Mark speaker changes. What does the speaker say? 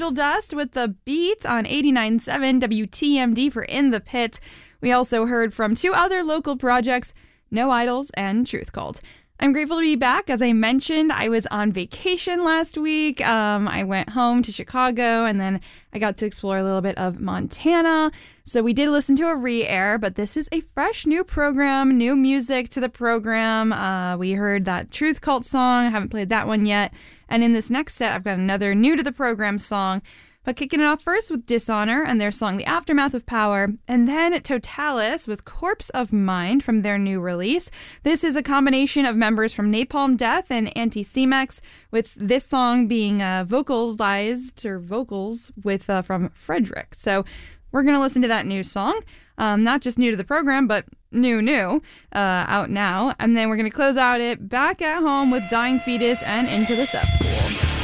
Speaker 1: Angel Dust with The Beat on 89.7 WTMD for In the Pit. We also heard from two other local projects, No Idols and Truth Cult. I'm grateful to be back. As I mentioned, I was on vacation last week. I went home to Chicago, and then I got to explore a little bit of Montana. So we did listen to a re-air, but this is a fresh new program, new music to the program. We heard that Truth Cult song. I haven't played that one yet. And in this next set, I've got another new to the program song. But kicking it off first with Dishonor and their song The Aftermath of Power, and then Totalis with Corpse of Mind from their new release. This is a combination of members from Napalm Death and Anti-Cimex, with this song being vocals with from Frederick. So we're going to listen to that new song, not just new to the program, but new, out now. And then we're going to close out it back at home with Dying Fetus and Into the Cesspool.